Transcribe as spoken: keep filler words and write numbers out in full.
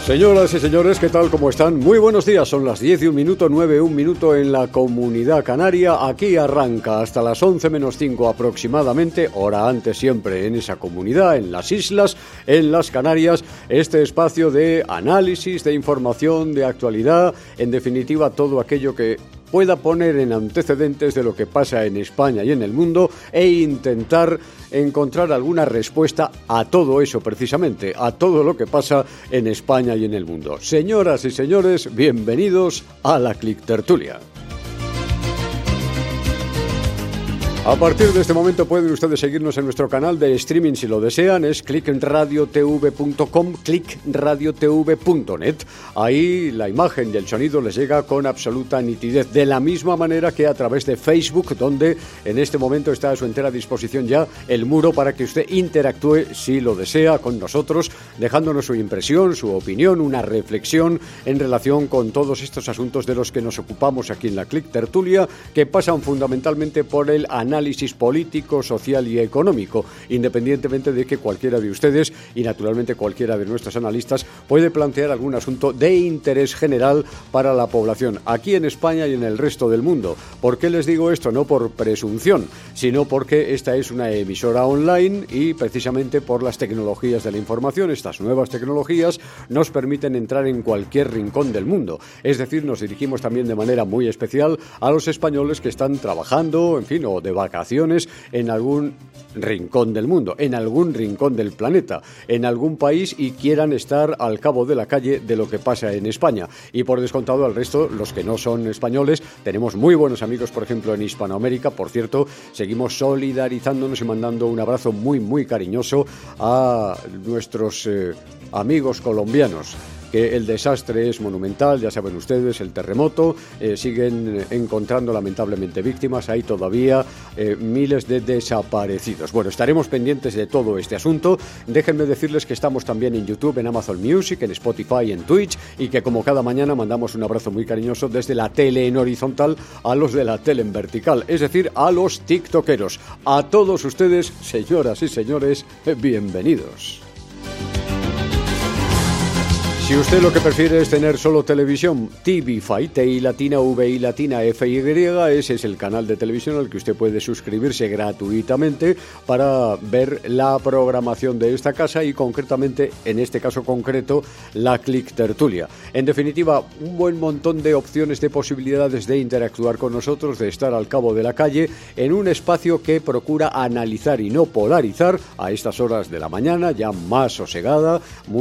Señoras y señores, ¿qué tal? ¿Cómo están? Muy buenos días, son las diez y un minuto, nueve, un minuto en la Comunidad Canaria. Aquí arranca hasta las once menos cinco aproximadamente, hora antes siempre en esa comunidad, en las islas, en las Canarias, este espacio de análisis, de información, de actualidad, en definitiva todo aquello que pueda poner en antecedentes de lo que pasa en España y en el mundo e intentar encontrar alguna respuesta a todo eso precisamente, a todo lo que pasa en España y en el mundo. Señoras y señores, bienvenidos a la Click Tertulia. A partir de este momento pueden ustedes seguirnos en nuestro canal de streaming si lo desean, es click radio t v punto com, click radio t v punto net. Ahí la imagen y el sonido les llega con absoluta nitidez, de la misma manera que a través de Facebook, donde en este momento está a su entera disposición ya el muro para que usted interactúe si lo desea con nosotros, dejándonos su impresión, su opinión, una reflexión en relación con todos estos asuntos de los que nos ocupamos aquí en la Click Tertulia, que pasan fundamentalmente por el análisis análisis político, social y económico, independientemente de que cualquiera de ustedes y naturalmente cualquiera de nuestros analistas puede plantear algún asunto de interés general para la población, aquí en España y en el resto del mundo. ¿Por qué les digo esto? No por presunción, sino porque esta es una emisora online y precisamente por las tecnologías de la información, estas nuevas tecnologías nos permiten entrar en cualquier rincón del mundo. Es decir, nos dirigimos también de manera muy especial a los españoles que están trabajando, en fin, o de vacaciones en algún rincón del mundo, en algún rincón del planeta, en algún país y quieran estar al cabo de la calle de lo que pasa en España. Y por descontado al resto, los que no son españoles, tenemos muy buenos amigos, por ejemplo, en Hispanoamérica. Por cierto, seguimos solidarizándonos y mandando un abrazo muy, muy cariñoso a nuestros eh, amigos colombianos, que el desastre es monumental, ya saben ustedes, el terremoto, eh, siguen encontrando lamentablemente víctimas, hay todavía eh, miles de desaparecidos. Bueno, estaremos pendientes de todo este asunto. Déjenme decirles que estamos también en YouTube, en Amazon Music, en Spotify, en Twitch, y que como cada mañana mandamos un abrazo muy cariñoso desde la tele en horizontal a los de la tele en vertical, es decir, a los tiktokeros. A todos ustedes, señoras y señores, bienvenidos. Si usted lo que prefiere es tener solo televisión, TVFi, T I latina, V I latina, F Y, ese es el canal de televisión al que usted puede suscribirse gratuitamente para ver la programación de esta casa y concretamente, en este caso concreto, la Click Tertulia. En definitiva, un buen montón de opciones, de posibilidades de interactuar con nosotros, de estar al cabo de la calle, en un espacio que procura analizar y no polarizar a estas horas de la mañana, ya más sosegada, muy